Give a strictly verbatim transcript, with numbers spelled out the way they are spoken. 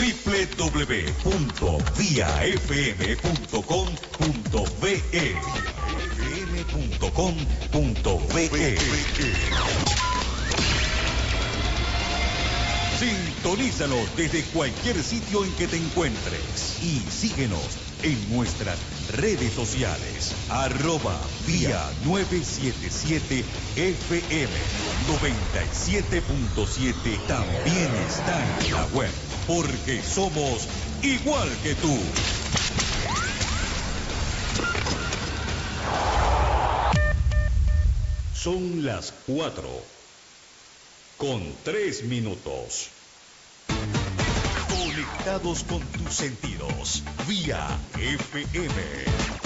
w w w punto vía f m punto com punto b e f m punto com punto b e. Sintonízanos desde cualquier sitio en que te encuentres y síguenos en nuestras redes sociales, arroba vía novecientos setenta y siete F M noventa y siete punto siete. También está en la web, porque somos igual que tú. Son las cuatro con tres minutos. Conectados con tus sentidos, vía F M.